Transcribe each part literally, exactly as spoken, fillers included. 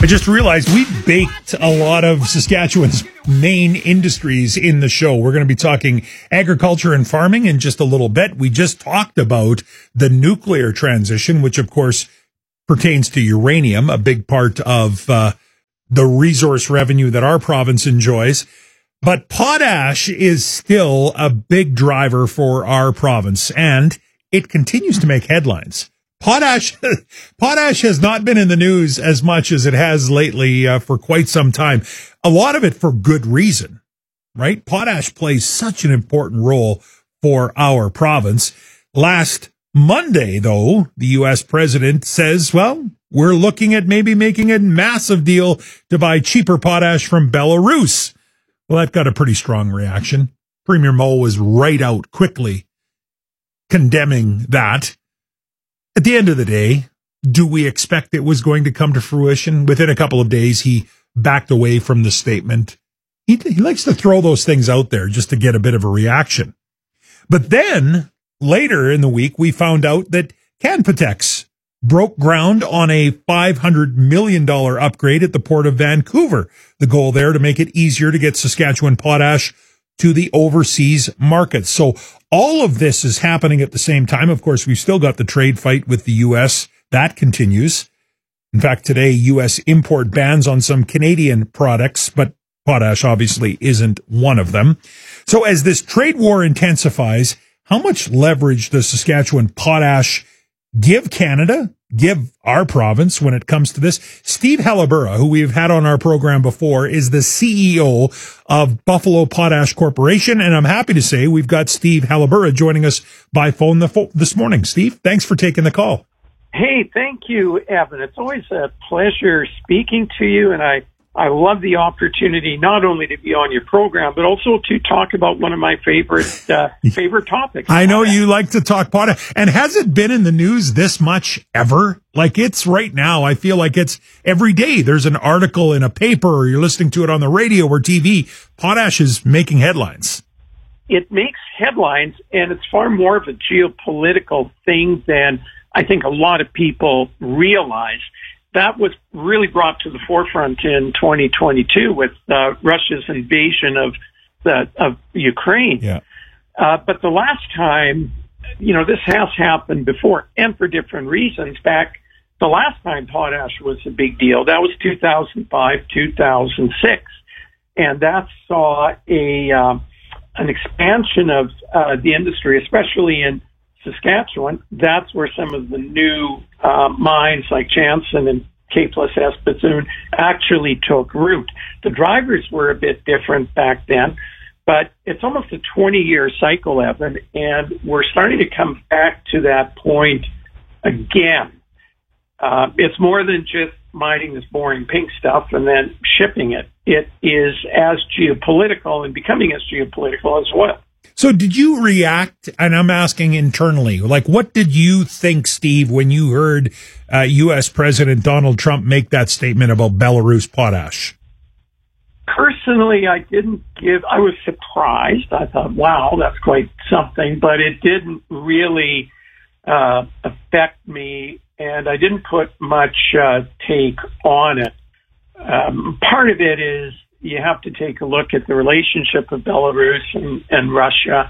I just realized we baked a lot of Saskatchewan's main industries in the show. We're going to be talking agriculture and farming in just a little bit. We just talked about the nuclear transition, which of course pertains to uranium, a big part of uh, the resource revenue that our province enjoys. But potash is still a big driver for our province, and it continues to make headlines. Potash, potash has not been in the news as much as it has lately uh, for quite some time. A lot of it for good reason, right? Potash plays such an important role for our province. Last Monday, though, the U S president says, well, we're looking at maybe making a massive deal to buy cheaper potash from Belarus. Well, that got a pretty strong reaction. Premier Moe was right out quickly condemning that. At the end of the day, do we expect it was going to come to fruition? Within a couple of days, he backed away from the statement. He, he likes to throw those things out there just to get a bit of a reaction. But then, later in the week, we found out that Canpotex broke ground on a five hundred million dollars upgrade at the Port of Vancouver. The goal there to make it easier to get Saskatchewan potash to the overseas markets. So all of this is happening at the same time. Of course, we've still got the trade fight with the U S. That continues. In fact, today, U S import bans on some Canadian products, but potash obviously isn't one of them. So as this trade war intensifies, how much leverage does Saskatchewan potash give Canada, give our province when it comes to this? Steve Halibura, who we've had on our program before, is the C E O of Buffalo Potash Corporation. And I'm happy to say we've got Steve Halibura joining us by phone this morning. Steve, thanks for taking the call. Hey, thank you, Evan. It's always a pleasure speaking to you, and I I love the opportunity not only to be on your program, but also to talk about one of my favorite uh, favorite topics. I know you like to talk potash. And has it been in the news this much ever? Like it's right now. I feel like it's every day. There's an article in a paper or you're listening to it on the radio or T V. Potash is making headlines. It makes headlines, and it's far more of a geopolitical thing than I think a lot of people realize. That was really brought to the forefront in twenty twenty-two with uh, Russia's invasion of the of Ukraine. Yeah. Uh, but the last time, you know, this has happened before, and for different reasons. Back the last time potash was a big deal, that was two thousand five, two thousand six, and that saw a uh, an expansion of uh, the industry, especially in Saskatchewan. That's where some of the new uh, mines like Jansen and K plus S Bethune actually took root. The drivers were a bit different back then, but it's almost a twenty-year cycle, Evan, and we're starting to come back to that point again. Uh, it's more than just mining this boring pink stuff and then shipping it. It is as geopolitical and becoming as geopolitical as well. So did you react, and I'm asking internally, like what did you think, Steve, when you heard uh, U S President Donald Trump make that statement about Belarus potash? Personally, I didn't give, I was surprised. I thought, wow, that's quite something, but it didn't really uh, affect me, and I didn't put much uh, take on it. Um, part of it is, you have to take a look at the relationship of Belarus and, and Russia.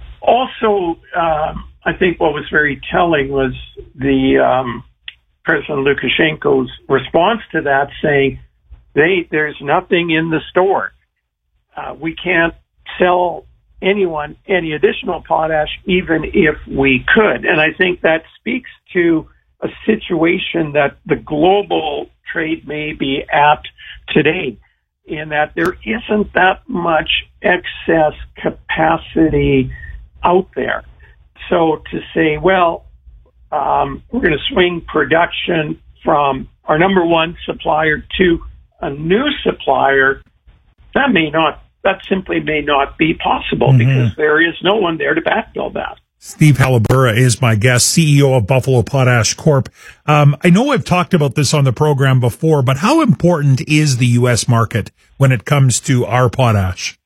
Also, um, I think what was very telling was the um, President Lukashenko's response to that, saying, "They there's nothing in the store. Uh, we can't sell anyone any additional potash, even if we could." And I think that speaks to a situation that the global trade may be at today, in that there isn't that much excess capacity out there. So to say, well, um, we're going to swing production from our number one supplier to a new supplier, that may not, that simply may not be possible, mm-hmm. because there is no one there to backfill that. Steve Halibura is my guest, C E O of Buffalo Potash Corp. Um, I know I've talked about this on the program before, but how important is the U S market when it comes to our potash?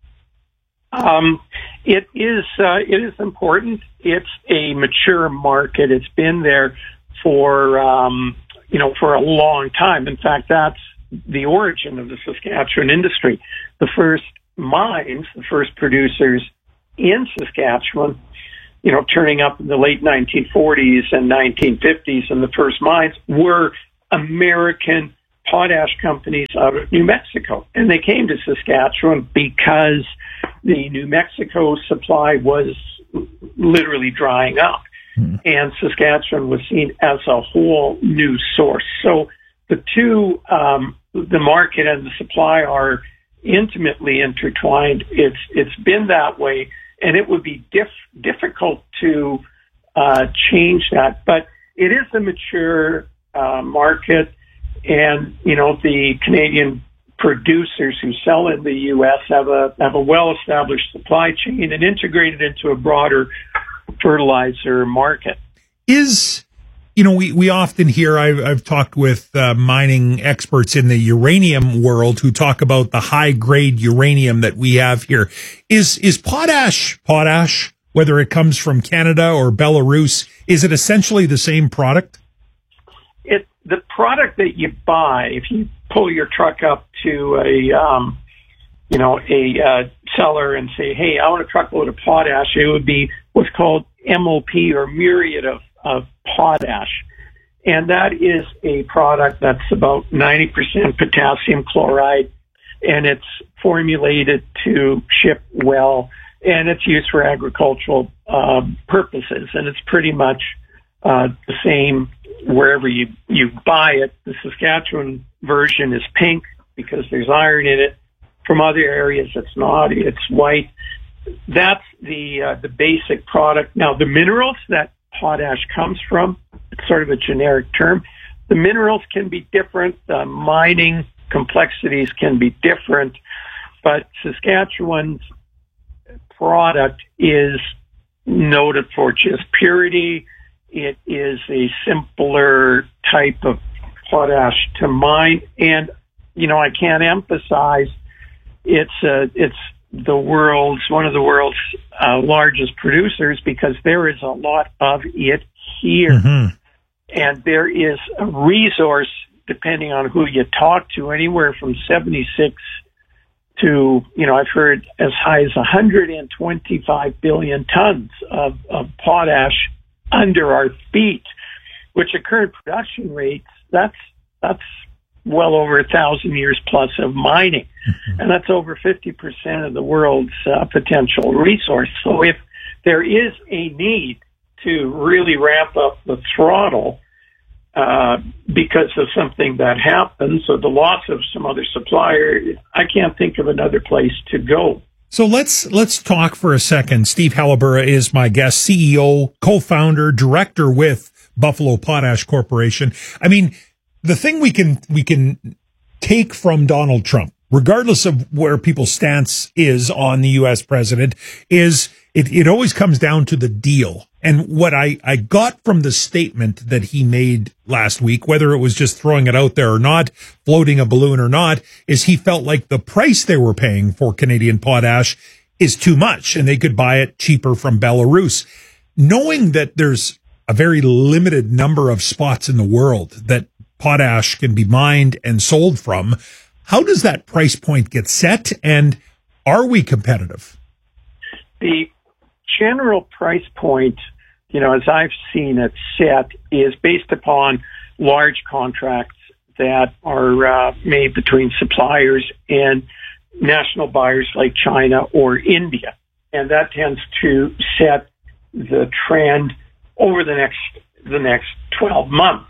Um, it is, uh, it is important. It's a mature market. It's been there for, um, you know, for a long time. In fact, that's the origin of the Saskatchewan industry. The first mines, the first producers in Saskatchewan, you know, turning up in the late nineteen forties and nineteen fifties, and the first mines were American potash companies out of New Mexico. And they came to Saskatchewan because the New Mexico supply was literally drying up. Mm. And Saskatchewan was seen as a whole new source. So the two, um, the market and the supply are intimately intertwined. It's it's been that way, and it would be diff- difficult to uh, change that. But it is a mature uh, market, and you know the Canadian producers who sell in the U S have a have a well-established supply chain and integrated into a broader fertilizer market. Is You know, we, we often hear, I've, I've talked with uh, mining experts in the uranium world who talk about the high grade uranium that we have here. Is, is potash, potash, whether it comes from Canada or Belarus, is it essentially the same product? It, the product that you buy, if you pull your truck up to a, um, you know, a uh, seller and say, hey, I want a truckload of potash, it would be what's called M O P, or muriate of of potash. And that is a product that's about ninety percent potassium chloride, and it's formulated to ship well, and it's used for agricultural uh, purposes. And it's pretty much uh, the same wherever you, you buy it. The Saskatchewan version is pink because there's iron in it. From other areas, it's not. It's white. That's the uh, the basic product. Now, the minerals that potash comes from, it's sort of a generic term. The minerals can be different. The mining complexities can be different. But Saskatchewan's product is noted for just purity. It is a simpler type of potash to mine. And, you know, I can't emphasize it's uh, it's the world's, one of the world's uh, largest producers, because there is a lot of it here. Mm-hmm. And there is a resource, depending on who you talk to, anywhere from seventy-six to, you know, I've heard as high as one hundred twenty-five billion tons of, of potash under our feet, which at current production rates, that's, that's well over a thousand years plus of mining. Mm-hmm. And that's over fifty percent of the world's uh, potential resource. So if there is a need to really ramp up the throttle uh, because of something that happens, or the loss of some other supplier, I can't think of another place to go. So let's let's talk for a second. Steve Halliburra is my guest, C E O, co-founder, director with Buffalo Potash Corporation. I mean, the thing we can we can take from Donald Trump, regardless of where people's stance is on the U S president, is it, it always comes down to the deal. And what I, I got from the statement that he made last week, whether it was just throwing it out there or not, floating a balloon or not, is he felt like the price they were paying for Canadian potash is too much and they could buy it cheaper from Belarus. Knowing that there's a very limited number of spots in the world that potash can be mined and sold from, how does that price point get set, and are we competitive? The general price point, you know, as I've seen it set, is based upon large contracts that are uh, made between suppliers and national buyers like China or India. And that tends to set the trend over the next the next twelve months.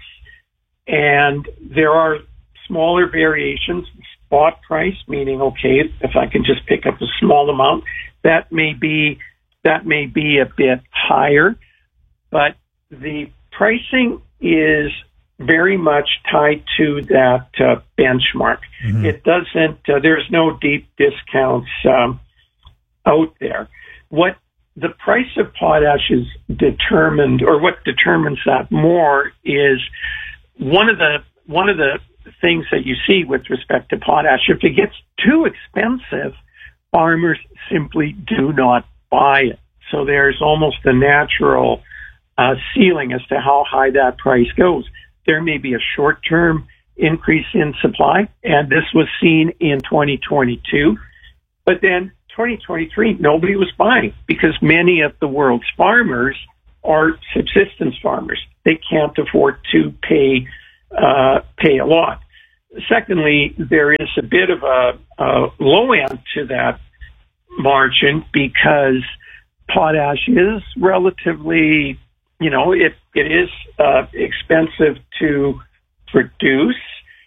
And there are smaller variations. Spot price, meaning, okay, if I can just pick up a small amount, that may be that may be a bit higher, but the pricing is very much tied to that uh, benchmark. Mm-hmm. It doesn't. Uh, there's no deep discounts um, out there. What the price of potash is determined, or what determines that more, is one of the one of the things that you see with respect to potash. If it gets too expensive, farmers simply do not buy it. So there's almost a natural uh, ceiling as to how high that price goes. there may be a short-term increase in supply, and this was seen in twenty twenty-two. But then twenty twenty-three, nobody was buying because many of the world's farmers are subsistence farmers. They can't afford to pay uh, pay a lot. Secondly, there is a bit of a, a low end to that margin because potash is relatively, you know, it it is uh, expensive to produce.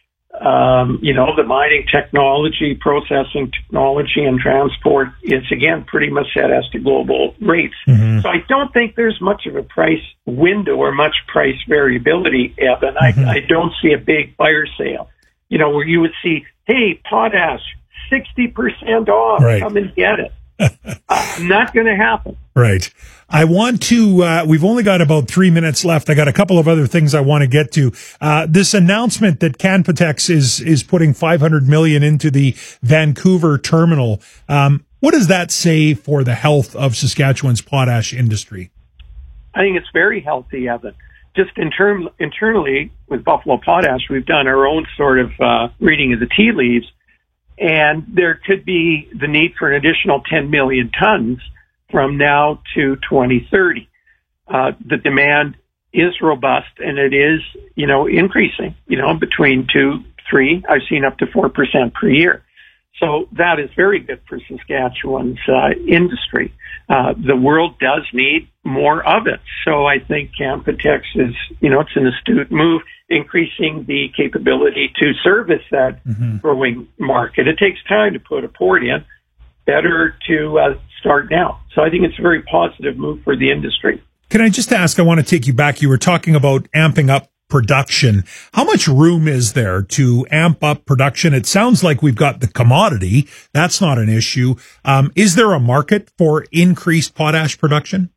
Um, you know, the mining technology, processing technology, and transport is, again, pretty much set as to global rates. Mm-hmm. So I don't think there's much of a price window or much price variability, Evan. Mm-hmm. I, I don't see a big fire sale, you know, where you would see, hey, potash, sixty percent off, right. Come and get it. uh, not going to happen. Right. I want to, uh, we've only got about three minutes left. I got a couple of other things I want to get to. Uh, this announcement that Canpotex is, is putting five hundred million dollars into the Vancouver terminal. Um, what does that say for the health of Saskatchewan's potash industry? I think it's very healthy, Evan. Just in term, internally with Buffalo Potash, we've done our own sort of, uh, reading of the tea leaves. And there could be the need for an additional ten million tons from now to twenty thirty. Uh, the demand is robust and it is, you know, increasing, you know, between two, three, I've seen up to four percent per year. So that is very good for Saskatchewan's uh, industry. Uh, the world does need more of it. So I think Canpotex is, you know, it's an astute move, increasing the capability to service that mm-hmm. growing market. It takes time to put a port in. Better to uh, start now. So I think it's a very positive move for the industry. Can I just ask, I want to take you back. You were talking about amping up production. How much room is there to amp up production? It sounds like we've got the commodity. That's not an issue. Um, is there a market for increased potash production?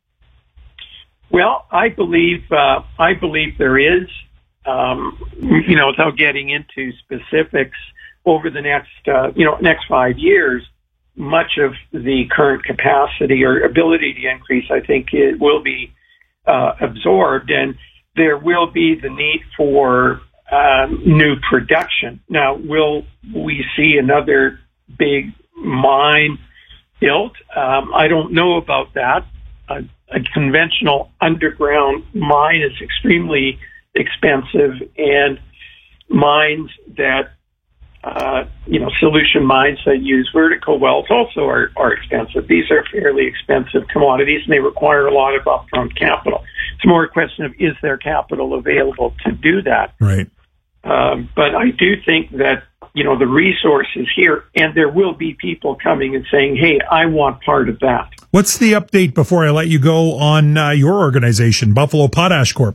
Well, I believe, uh, I believe there is, um, you know, without getting into specifics over the next, uh, you know, next five years, much of the current capacity or ability to increase, I think it will be, uh, absorbed, and there will be the need for um, new production. Now, will we see another big mine built? Um, I don't know about that. A, a conventional underground mine is extremely expensive, and mines that, uh, you know, solution mines that use vertical wells also are, are expensive. These are fairly expensive commodities, and they require a lot of upfront capital. It's more a question of, is there capital available to do that? Right. Um, but I do think that, you know, the resource is here, and there will be people coming and saying, hey, I want part of that. What's the update before I let you go on uh, your organization, Buffalo Potash Corp?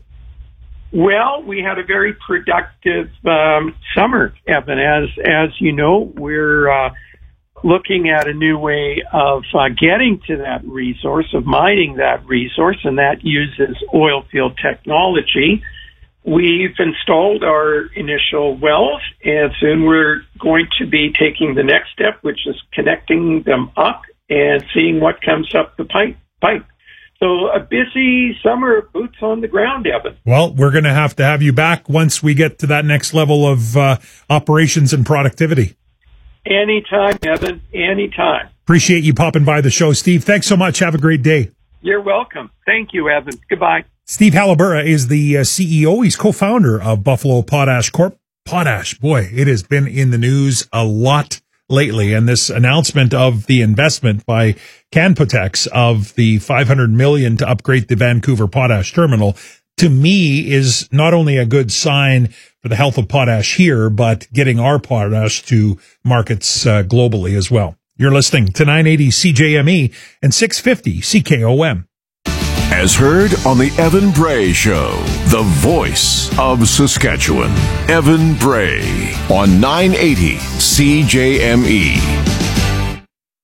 Well, we had a very productive um, summer, Evan. As as you know, we're uh, looking at a new way of uh, getting to that resource, of mining that resource, and that uses oil field technology. We've installed our initial wells, and soon we're going to be taking the next step, which is connecting them up and seeing what comes up the pipe. pipe. So a busy summer of boots on the ground, Evan. Well, we're going to have to have you back once we get to that next level of uh, operations and productivity. Anytime, Evan, anytime. Appreciate you popping by the show, Steve. Thanks so much. Have a great day. You're welcome. Thank you, Evan. Goodbye. Steve Halibura is the uh, C E O. He's co-founder of Buffalo Potash Corp. Potash, boy, it has been in the news a lot lately, and this announcement of the investment by Canpotex of the five hundred million dollars to upgrade the Vancouver potash terminal, to me, is not only a good sign for the health of potash here, but getting our potash to markets uh, globally as well. You're listening to nine eighty C J M E and six fifty C K O M. As heard on the Evan Bray Show, the voice of Saskatchewan. Evan Bray on nine eighty C J M E.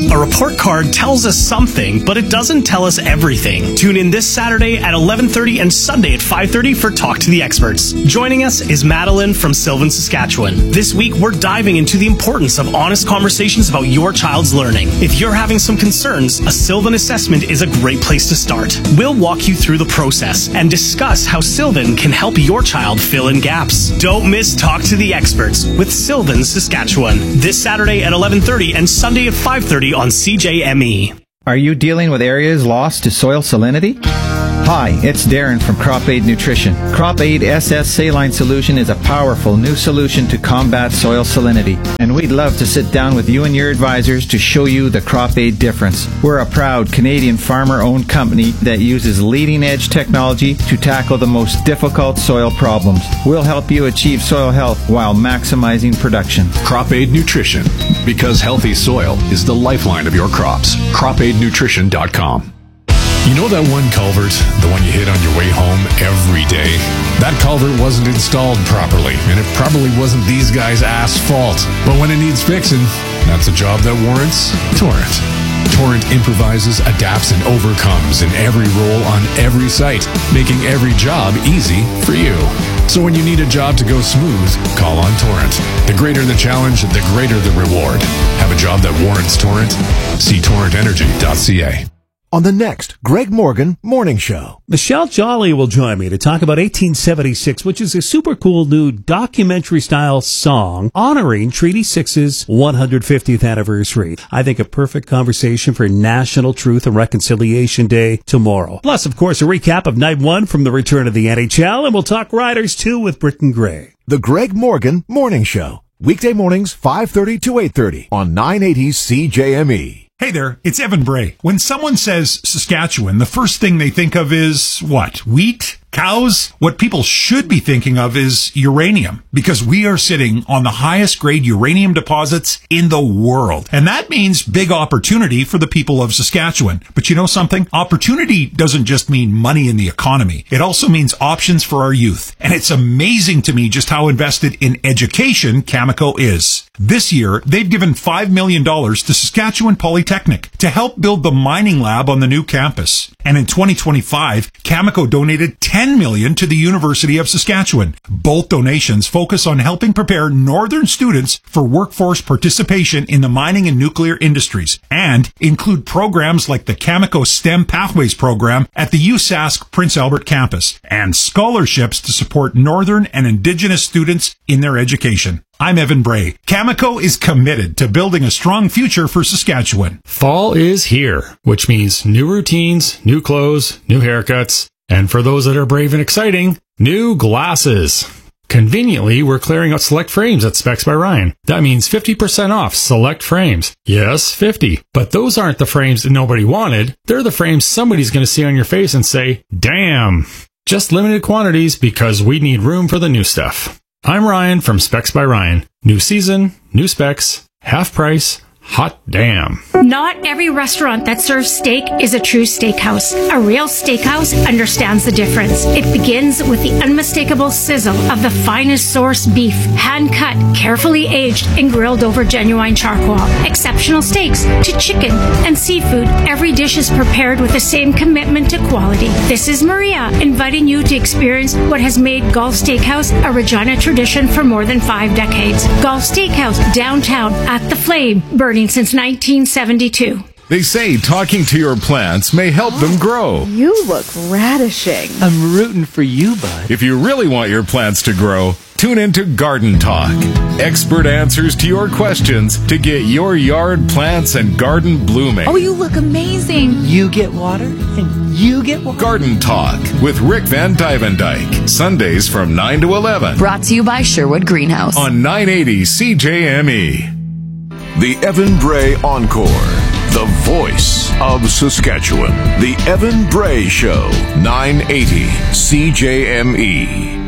A report card tells us something, but it doesn't tell us everything. Tune in this Saturday at eleven thirty and Sunday at five thirty for Talk to the Experts. Joining us is Madeline from Sylvan, Saskatchewan. This week, we're diving into the importance of honest conversations about your child's learning. If you're having some concerns, a Sylvan assessment is a great place to start. We'll walk you through the process and discuss how Sylvan can help your child fill in gaps. Don't miss Talk to the Experts with Sylvan, Saskatchewan. This Saturday at eleven thirty and Sunday at five thirty on C J M E. Are you dealing with areas lost to soil salinity? Hi, it's Darren from Crop Aid Nutrition. Crop Aid S S Saline Solution is a powerful new solution to combat soil salinity, and we'd love to sit down with you and your advisors to show you the Crop Aid difference. We're a proud Canadian farmer-owned company that uses leading-edge technology to tackle the most difficult soil problems. We'll help you achieve soil health while maximizing production. Crop Aid Nutrition, because healthy soil is the lifeline of your crops. crop aid nutrition dot com. You know that one culvert, the one you hit on your way home every day? That culvert wasn't installed properly, and it probably wasn't these guys' ass fault. But when it needs fixing, that's a job that warrants Torrent. Torrent improvises, adapts, and overcomes in every role on every site, making every job easy for you. So when you need a job to go smooth, call on Torrent. The greater the challenge, the greater the reward. Have a job that warrants Torrent? See torrent energy dot c a. On the next Greg Morgan Morning Show, Michelle Jolly will join me to talk about eighteen seventy-six, which is a super cool new documentary-style song honoring Treaty six's one hundred fiftieth anniversary. I think a perfect conversation for National Truth and Reconciliation Day tomorrow. Plus, of course, a recap of Night one from the return of the N H L, and we'll talk Riders, too, with Britton Gray. The Greg Morgan Morning Show, weekday mornings five thirty to eight thirty on nine eighty C J M E. Hey there, it's Evan Bray. When someone says Saskatchewan, the first thing they think of is what? Wheat? Cows? What people should be thinking of is uranium, because we are sitting on the highest grade uranium deposits in the world. And that means big opportunity for the people of Saskatchewan. But you know something? Opportunity doesn't just mean money in the economy. It also means options for our youth. And it's amazing to me just how invested in education Cameco is. This year, they've given five million dollars to Saskatchewan Polytechnic to help build the mining lab on the new campus. And in twenty twenty-five, Cameco donated ten million dollars to the University of Saskatchewan. Both donations focus on helping prepare northern students for workforce participation in the mining and nuclear industries, and include programs like the Cameco STEM Pathways program at the U S A S C Prince Albert campus, and scholarships to support northern and indigenous students in their education. I'm Evan Bray. Cameco is committed to building a strong future for Saskatchewan. Fall is here, which means new routines, new clothes, new haircuts, and for those that are brave and exciting, new glasses. Conveniently, we're clearing out select frames at Specs by Ryan. That means fifty percent off select frames. Yes, fifty. But those aren't the frames that nobody wanted. They're the frames somebody's going to see on your face and say, damn. Just limited quantities because we need room for the new stuff. I'm Ryan from Specs by Ryan. New season, new specs, half price, hot damn. Not every restaurant that serves steak is a true steakhouse. A real steakhouse understands the difference. It begins with the unmistakable sizzle of the finest source beef, hand-cut, carefully aged, and grilled over genuine charcoal. Exceptional steaks to chicken and seafood. Every dish is prepared with the same commitment to quality. This is Maria, inviting you to experience what has made Gulf Steakhouse a Regina tradition for more than five decades. Gulf Steakhouse, downtown, at the Flame, burning since nineteen seventy-two. They say talking to your plants may help them grow. You look radishing. I'm rooting for you, bud. If you really want your plants to grow, tune into Garden Talk. Expert answers to your questions to get your yard plants and garden blooming. Oh, you look amazing. You get water, and you get water. Garden Talk with Rick Van Dyvendyke. Sundays from nine to eleven. Brought to you by Sherwood Greenhouse. On nine eighty C J M E. The Evan Bray Encore. The voice of Saskatchewan. The Evan Bray Show. nine eighty C J M E.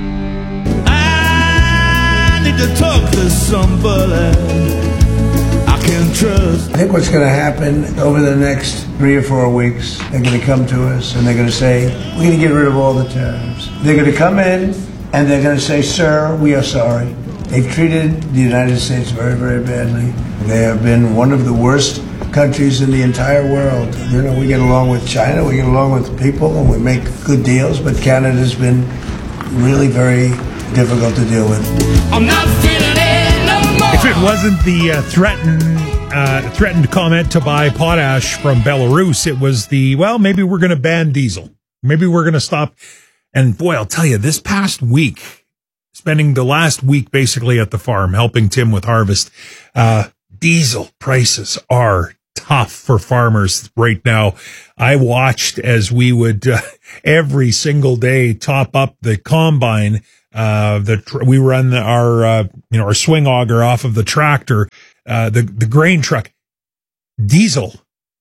I need to talk to somebody I can trust. I think what's going to happen over the next three or four weeks, they're going to come to us and they're going to say, we're going to get rid of all the tariffs. They're going to come in and they're going to say, sir, we are sorry. They've treated the United States very, very badly. They have been one of the worst countries in the entire world. You know, we get along with China, we get along with people, and we make good deals, but Canada's been really very difficult to deal with. I'm not feeling it no more. If it wasn't the uh, threatened, uh, threatened comment to buy potash from Belarus, it was the, well, maybe we're going to ban diesel. Maybe we're going to stop. And boy, I'll tell you, this past week, spending the last week basically at the farm, helping Tim with harvest, uh, diesel prices are tough for farmers right now. I watched as we would uh, every single day top up the combine. Uh, the tr- we run the, our uh, you know our swing auger off of the tractor, uh, the the grain truck. Diesel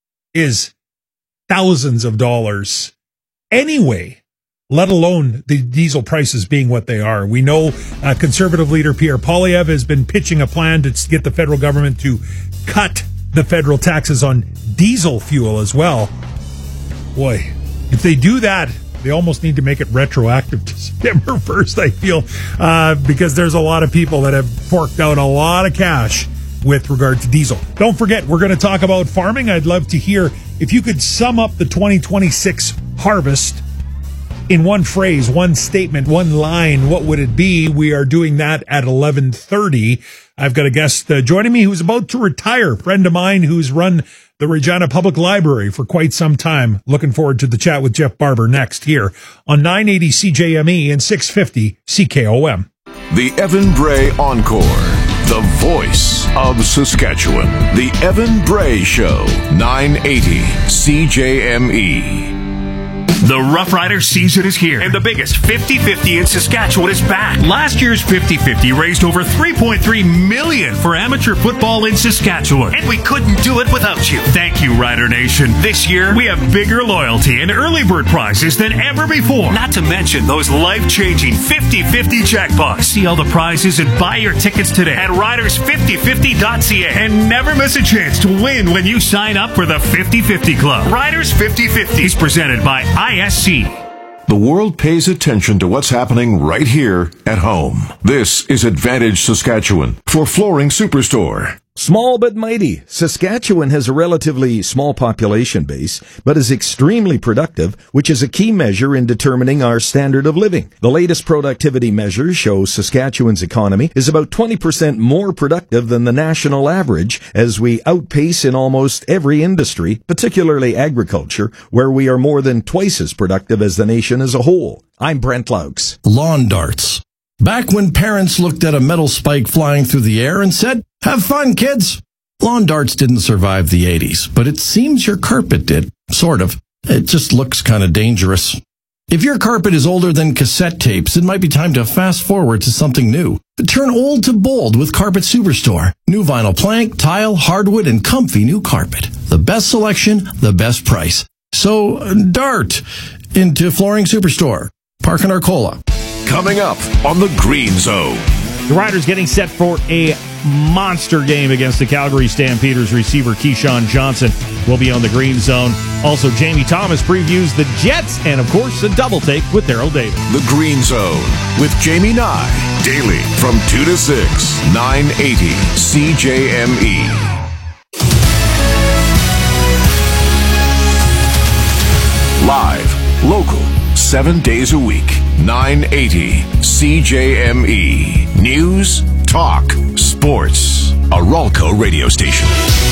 is thousands of dollars anyway, let alone the diesel prices being what they are. We know uh, Conservative leader Pierre Poilievre has been pitching a plan to get the federal government to cut the federal taxes on diesel fuel as well. Boy, if they do that, they almost need to make it retroactive to September first, I feel, uh, because there's a lot of people that have forked out a lot of cash with regard to diesel. Don't forget, we're going to talk about farming. I'd love to hear if you could sum up the twenty twenty-six harvest in one phrase, one statement, one line. What would it be? We are doing that at eleven thirty. I've got a guest uh, joining me who's about to retire, a friend of mine who's run the Regina Public Library for quite some time. Looking forward to the chat with Jeff Barber next here on nine eighty C J M E and six fifty C K O M. The Evan Bray Encore, the voice of Saskatchewan. The Evan Bray Show, nine eighty C J M E. The Rough Rider season is here, and the biggest fifty fifty in Saskatchewan is back. Last year's fifty fifty raised over three point three million dollars for amateur football in Saskatchewan, and we couldn't do it without you. Thank you, Rider Nation. This year, we have bigger loyalty and early bird prizes than ever before. Not to mention those life-changing fifty fifty jackpots. See all the prizes and buy your tickets today at riders fifty fifty dot c a, and never miss a chance to win when you sign up for the fifty fifty Club. Riders fifty fifty is presented by I S C. The world pays attention to what's happening right here at home. This is Advantage Saskatchewan for Flooring Superstore. Small but mighty, Saskatchewan has a relatively small population base, but is extremely productive, which is a key measure in determining our standard of living. The latest productivity measures show Saskatchewan's economy is about twenty percent more productive than the national average, as we outpace in almost every industry, particularly agriculture, where we are more than twice as productive as the nation as a whole. I'm Brent Laux. Lawn darts. Back when parents looked at a metal spike flying through the air and said, "Have fun, kids." Lawn darts didn't survive the eighties, but it seems your carpet did. Sort of. It just looks kind of dangerous. If your carpet is older than cassette tapes, it might be time to fast forward to something new. Turn old to bold with Carpet Superstore. New vinyl plank, tile, hardwood, and comfy new carpet. The best selection, the best price. So, dart into Flooring Superstore. Park in Arcola. Coming up on the Green Zone. The Riders getting set for a monster game against the Calgary Stampeders. Receiver Keyshawn Johnson will be on the Green Zone. Also, Jamie Thomas previews the Jets and, of course, a double take with Daryl Davis. The Green Zone with Jamie Nye. Daily from two to six, nine eighty C J M E. Live, local, seven days a week, nine eighty C J M E. News, talk, sports. A Ralco radio station.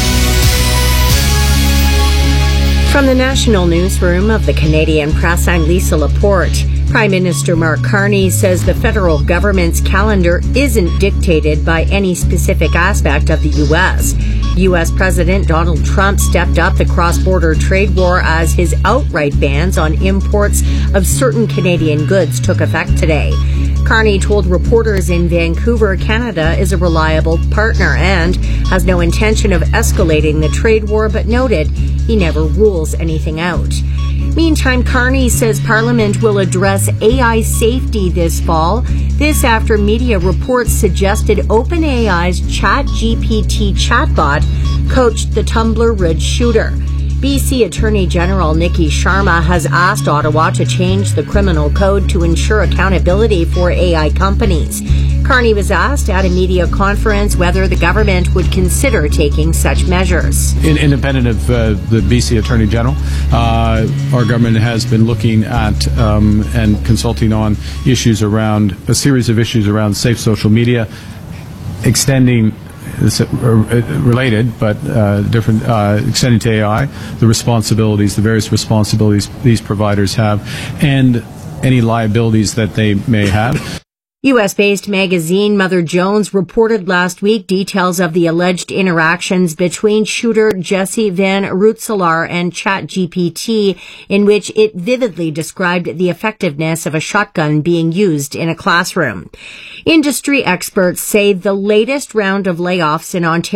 From the National Newsroom of the Canadian Press, I'm Lisa Laporte. Prime Minister Mark Carney says the federal government's calendar isn't dictated by any specific aspect of the U S. U S. President Donald Trump stepped up the cross-border trade war as his outright bans on imports of certain Canadian goods took effect today. Carney told reporters in Vancouver, Canada is a reliable partner and has no intention of escalating the trade war, but noted he never rules anything out. Meantime, Carney says Parliament will address A I safety this fall. This after media reports suggested OpenAI's ChatGPT chatbot coached the Tumbler Ridge shooter. B C Attorney General Nikki Sharma has asked Ottawa to change the criminal code to ensure accountability for A I companies. Carney was asked at a media conference whether the government would consider taking such measures. In, independent of uh, the B C Attorney General, uh, our government has been looking at um, and consulting on issues around, a series of issues around safe social media, extending related but uh, different, uh, extending to A I, the responsibilities, the various responsibilities these providers have, and any liabilities that they may have. U S-based magazine Mother Jones reported last week details of the alleged interactions between shooter Jesse Van Rootselaar and ChatGPT, in which it vividly described the effectiveness of a shotgun being used in a classroom. Industry experts say the latest round of layoffs in Ontario